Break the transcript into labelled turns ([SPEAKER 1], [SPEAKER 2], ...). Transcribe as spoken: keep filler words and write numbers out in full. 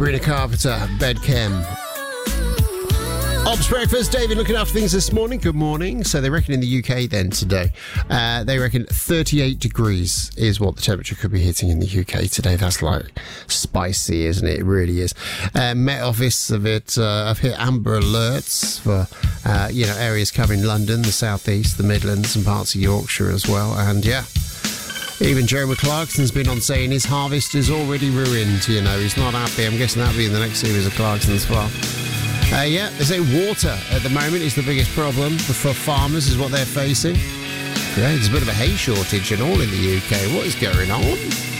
[SPEAKER 1] Sabrina Carpenter, Bed Chem. Ops Breakfast, David looking after things this morning. Good morning. So they reckon in the U K then today, uh, they reckon thirty-eight degrees is what the temperature could be hitting in the U K today. That's like spicy, isn't it? It really is. Uh, Met Office of it uh, have hit amber alerts for, uh, you know, areas covering London, the South East, the Midlands and parts of Yorkshire as well. And yeah, even Jeremy Clarkson's been on saying his harvest is already ruined, you know. He's not happy. I'm guessing that'll be in the next series of Clarkson's as well. Uh, yeah, they say water at the moment is the biggest problem for farmers, is what they're facing. Yeah, there's a bit of a hay shortage and all in the U K. What is going on?